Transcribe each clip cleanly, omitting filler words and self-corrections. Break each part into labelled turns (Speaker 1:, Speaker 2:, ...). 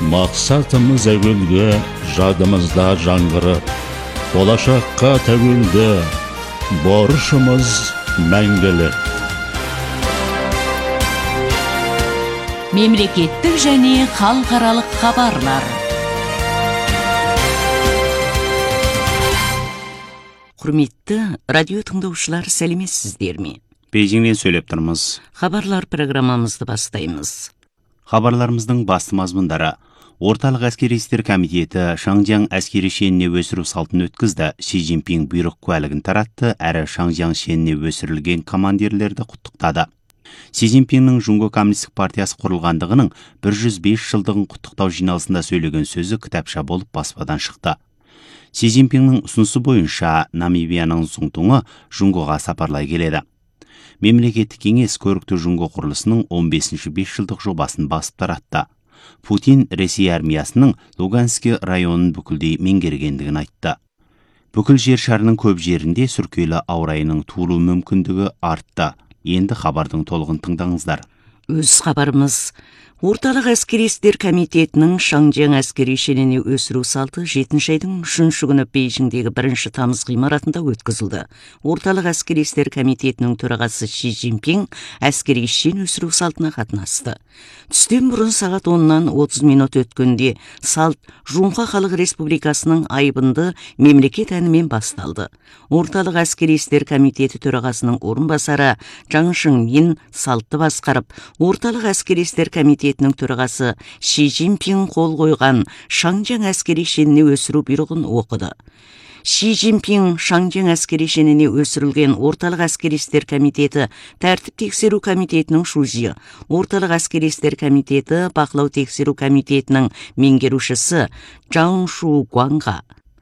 Speaker 1: Мақсатымыз әуелгі, жадымызда жаңғырып, болашаққа тәуелді, борышымыз мәңгілік.
Speaker 2: Мемлекеттік және халықаралық хабарлар. Құрметті радио тыңдаушылар, сәлеметсіздер ме?
Speaker 3: Бейжіңнен сөйлеп тұрмыз.
Speaker 2: Хабарлар программамызды бастаймыз.
Speaker 3: Хабарларымыздың басты мазмұндары: Орталық әскери істер комитеті Шаңжаң әскери шеніне өсіру салтын өткізді. Си Цзиньпин бұйрық куәлігін таратты, әрі Шаңжаң шеніне өсірілген командирлерді құттықтады. Си Цзиньпиннің Жунго коммунистік партиясы құрылғандығының 105 жылдығын құттықтау жиналысында сөйлеген сөзі кітапша болып баспадан шықты. Си Цзиньпиннің ұсынысы бойынша Намибияның Цзуңтуңы Жунгоға сапарлай келеді. Мемлекеттік кеңес көрікті Жунго құрылысының 15-ші 5 жылдық жобасын басып таратты. Путин Ресей армиясының Луганский районын бүкілдей меңгергендігін айтты. Бүкіл жер шарының көп жерінде сүркелі ауа райының туылу мүмкіндігі артты. Енді хабардың толығын тыңдаңыздар.
Speaker 2: Өз хабарымыз: Орталық әскери істер комитетінің Шаңжаң әскери шеніне өсіру салты 7-ші айдың 3-ші күні Бейжіңдегі 1 тамыз ғимаратында өткізілді. Орталық әскери істер комитетінің төрағасы Си Цзиньпин әскери шен өсіру салтына қатынасты. Түстен бұрын сағат 10-нан 30 минут өткенде салт Жунға халық республикасының айбынды мемлекет әнімен басталды. Орталық әскери істер комитеті төрағасының орынбасары Жаң Шыңмин салтты басқарып, Орталық әскери істер комитетінің төрағасы Си Цзиньпин қол қойған Шаңжаң әскери шеніне өсіру бұйрығын оқыды. Си Цзиньпин Шаңжаң әскери шеніне өсірілген Орталық әскери істер комитеті тәртіп тексеру комитетінің шузиі, Орталық әскери істер комитеті бақылау тексеру комитетінің меңгерушісі Жаң Шу Гуанға,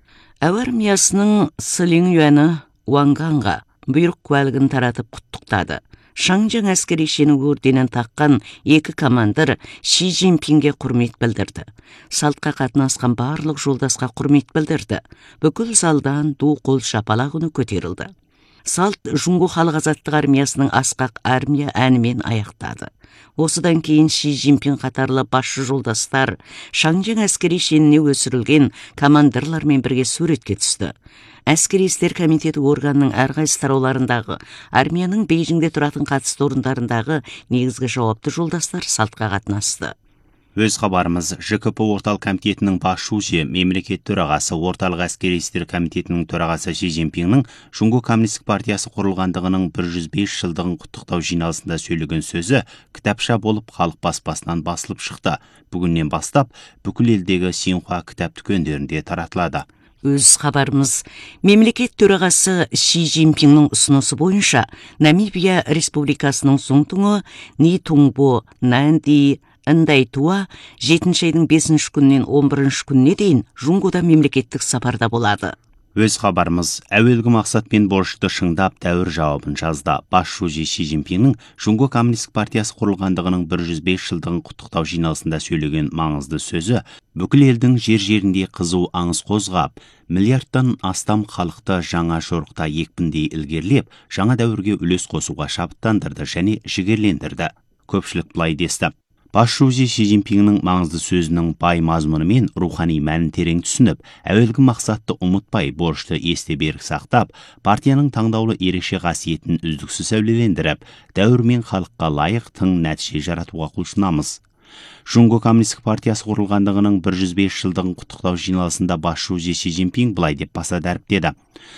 Speaker 2: әуе армиясының Сылин Юәні Уанганға бұйрық куәлігін таратып құттықтады. Шаңжаң әскери шені орденін таққан 2 командир Си Цзиньпинге құрмет білдірді. Салтқа қатынасқан барлық жолдасқа құрмет білдірді. Бүкіл залдан ду қол шапалақ үні көтерілді. Салт Жунго халық азаттық армиясының асқақ армия әнімен аяқтады. Осыдан кейін Си Цзиньпин қатарлы басшы жолдастар Шаңжаң әскери шеніне өсірілген командирлармен бірге суретке түсті. Әскери істер комитеті органның әрқайсы тарауларындағы, армияның Бейжіңде тұратын қатысты орындарындағы негізгі жауапты жолдастар салтқа қатынасты.
Speaker 3: Өз хабарымыз: ЖКП орталық комитетінің бас шужі, мемлекет төрағасы, орталық әскери істер комитетінің төрағасы Си Цзиньпиннің Жунго коммунистік партиясы құрылғандығының 105 жылдығын құттықтау жиналысында сөйлеген сөзі кітапша болып халық баспасынан басылып шықты. Бүгіннен бастап бүкіл елдегі Синьхуа кітап дүкендерінде таратылады.
Speaker 2: Өз хабарымыз: мемлекет төрағасы Си Цзиньпиннің ұсынысы бойынша Намибия республикасының Цзуңтуңы Нитуңбо Нанди Ындайтуа 7-ші айдың 5-ші күннен 11-ші күніне дейін Жунгода мемлекеттік сапарда болады.
Speaker 3: Өз хабарымыз: әуелгі мақсатпен борышты шыңдап дәуір жауабын жазды. Бас шужи Си Цзиньпиннің Жунго коммунистік партиясы құрылғандығының 105 жылдығын құттықтау жиналысында сөйлеген маңызды сөзі бүкіл елдің жер-жерінде қызу аңыз қозғап, миллиардтан астам халықты жаңа жорықта екпіндей ілгерілеп, жаңа дәуірге үлес қосуға шабыттандырды және жігерлендірді. Көпшілік былай десті: Бас шужи Си Цзиньпиннің маңызды сөзінің бай мазмұны мен рухани мәнін терең түсініп, әуелгі мақсатты ұмытпай, борышты есте берік сақтап, партияның таңдаулы ерекше қасиетін үздіксіз сәулелендіріп, дәуір мен халыққа лайық тың нәтиже жаратуға құлшынамыз. Жунго коммунистік партиясы құрылғандығының 105 жылдығын құттықтау жиналысында бас шужи Си Цзиньпин былай деп баса дәріптеді: